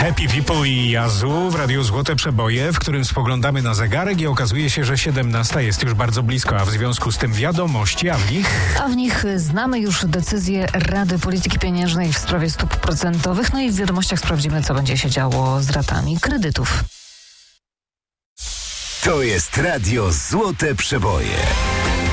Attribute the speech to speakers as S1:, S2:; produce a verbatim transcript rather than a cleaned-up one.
S1: Happy Pipo i Yazu w Radiu Złote Przeboje, w którym spoglądamy na zegarek i okazuje się, że siedemnasta jest już bardzo blisko, a w związku z tym wiadomości, a w nich...
S2: A w nich znamy już decyzję Rady Polityki Pieniężnej w sprawie stóp procentowych, no i w wiadomościach sprawdzimy, co będzie się działo z ratami kredytów.
S3: To jest Radio Złote Przeboje.